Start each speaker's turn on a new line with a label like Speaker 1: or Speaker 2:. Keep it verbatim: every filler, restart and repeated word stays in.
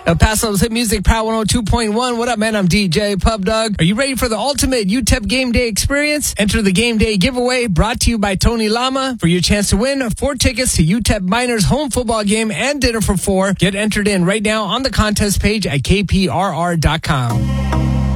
Speaker 1: El Paso's Hit Music Power one oh two point one. What up, man? I'm D J Pub Dog. Are you ready for the ultimate U T E P game day experience? Enter the game day giveaway brought to you by Tony Lama for your chance to win four tickets to U T E P Miners home football game and dinner for four. Get entered in right now on the contest page at K P R R dot com.